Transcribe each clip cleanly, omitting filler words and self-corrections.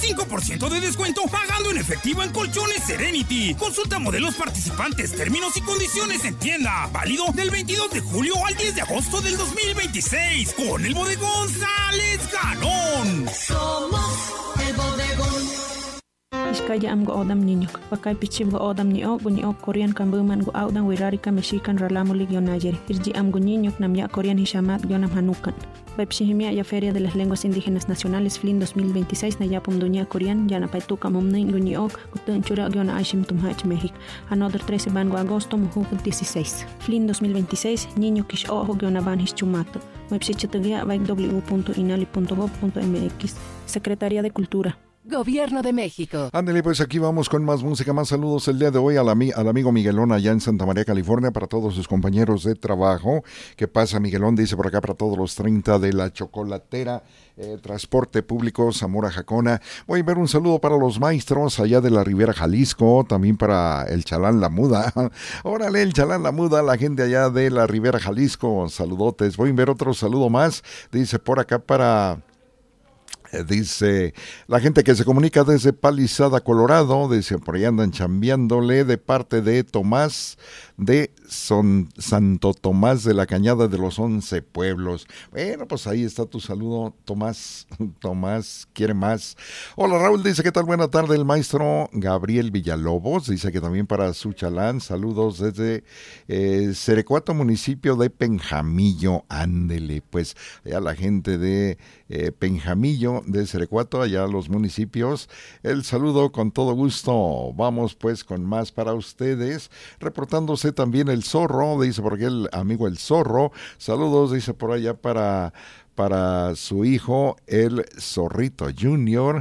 25% de descuento pagando en efectivo en Colchones Serenity. Consulta modelos participantes, términos y condiciones en tienda. Válido del 22 de julio al 10 de agosto del 2026. Con el bodegón sales ganón. Somos el bodegón. Iskaya am go odam niño. Pakay pichim go odam ni ok Korean kambuman go audan wirarika mexican ralamuli guionayeri. Irji am go niño namya Korean hishamat guionam hanukan. Pepsihimia ya Feria de las Lenguas Indígenas Nacionales FLIN 2026 na yapum dunia Korean yana paituka mumnin guniok gutun chura guiona aishim tumhach México. Another 13 van go agosto muhu 16. FLIN 2026 niño kish ojo guiona van hischumato. Website www.inali.gov.mx. Secretaría de Cultura. Gobierno de México. Ándale, pues aquí vamos con más música, más saludos el día de hoy al amigo Miguelón allá en Santa María, California, para todos sus compañeros de trabajo. ¿Qué pasa, Miguelón? Dice por acá para todos los 30 de la chocolatera, transporte público, Zamora Jacona. Voy a ver un saludo para los maestros allá de la Ribera Jalisco, también para el Chalán La Muda. Órale, el Chalán La Muda, la gente allá de la Ribera Jalisco, saludotes. Voy a ver otro saludo más, dice por acá para... Dice la gente que se comunica desde Palisada, Colorado, dice por ahí andan chambeándole de parte de Tomás de Santo Tomás de la Cañada de los 11 Pueblos. Bueno, pues ahí está tu saludo, Tomás. Tomás quiere más. Hola, Raúl, dice ¿qué tal? Buena tarde, el maestro Gabriel Villalobos, dice que también para su chalán, saludos desde Cerecuato, municipio de Penjamillo. Ándele, pues allá la gente de Penjamillo, de Cerecuato, allá los municipios, el saludo con todo gusto. Vamos pues con más para ustedes, reportándose también el Zorro, dice por aquí el amigo el Zorro, saludos, dice por allá para su hijo el Zorrito Junior,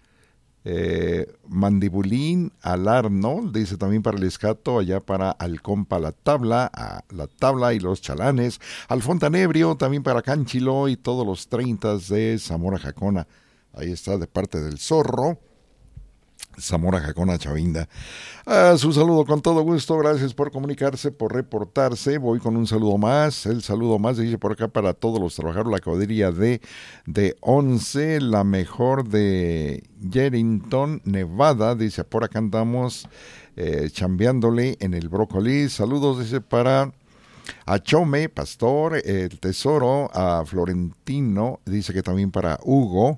Mandibulín Alarno, dice también para el Escato, allá para Alcompa la tabla y los chalanes, al Fontanebrio, también para Canchilo y todos los 30 de Zamora Jacona. Ahí está de parte del Zorro, Zamora Jacona Chavinda. Su saludo con todo gusto, gracias por comunicarse, por reportarse. Voy con un saludo más, el saludo más dice por acá para todos los trabajadores, la cuadrilla de 11, la mejor de Yerington, Nevada, dice por acá andamos chambeándole en el brócoli. Saludos, dice para a Chome, Pastor, el Tesoro, a Florentino, dice que también para Hugo.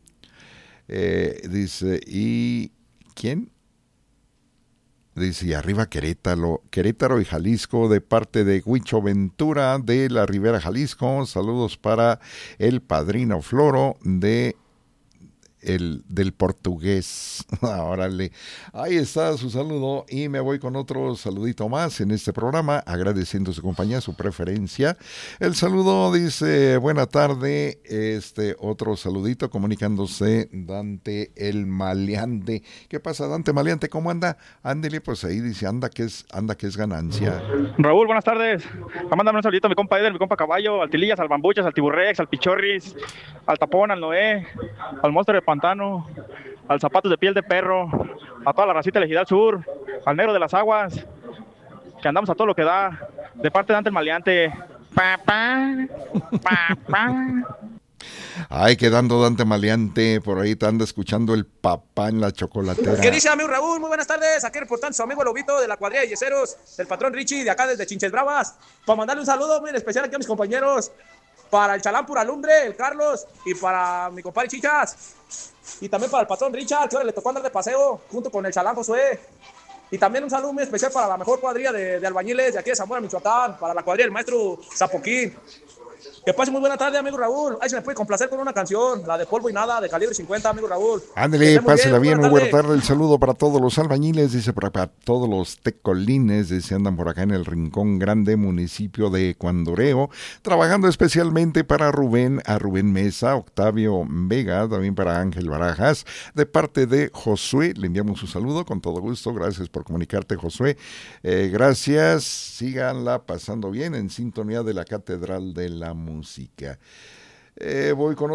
Dice, ¿y quién? Dice, y arriba Querétaro y Jalisco, de parte de Huicho Ventura de la Ribera Jalisco. Saludos para el Padrino Floro del portugués. Órale, ahí está su saludo y me voy con otro saludito más en este programa, agradeciendo su compañía, su preferencia. El saludo dice, buena tarde, otro saludito comunicándose Dante el Maleante. ¿Qué pasa, Dante Maleante? ¿Cómo anda? Ándele, pues ahí dice, anda que es ganancia. Raúl, buenas tardes. A mandarme un saludito a mi compa Eder, mi compa Caballo, al Tilillas, al Bambuchas, al Tiburrex, al Pichorris, al Tapón, al Noé, al Monster de Pantano, al Zapatos de Piel de Perro, a toda la racita de Ejidal Sur, al Negro de las Aguas, que andamos a todo lo que da, de parte de Dante el Maleante. Papá. Ay, quedando Dante Maleante, por ahí te anda escuchando el papá en la chocolatera. ¿Qué dice, amigo Raúl? Muy buenas tardes, aquí reportando su amigo Lobito de la cuadrilla de yeseros, del patrón Richie, de acá desde Chinches Bravas, para mandarle un saludo muy especial aquí a mis compañeros, para el Chalán Pura Lumbre, el Carlos, y para mi compadre Chichas, y también para el patrón Richard, que ahora le tocó andar de paseo, junto con el Chalán Josué, y también un saludo muy especial para la mejor cuadrilla de albañiles de aquí de Zamora, Michoacán, para la cuadrilla del maestro Zapoquín. Que pase muy buena tarde, amigo Raúl. Ahí se me puede complacer con una canción, la de Polvo y Nada, de Calibre 50, amigo Raúl. Ándale, pásela bien, muy buena tarde. El saludo para todos los albañiles, dice para todos los tecolines, dice andan por acá en el Rincón Grande, municipio de Cuandoreo, trabajando especialmente para Rubén Mesa, Octavio Vega, también para Ángel Barajas, de parte de Josué, le enviamos un saludo con todo gusto, gracias por comunicarte, Josué. Gracias, síganla pasando bien en sintonía de la Catedral de la Música. Voy con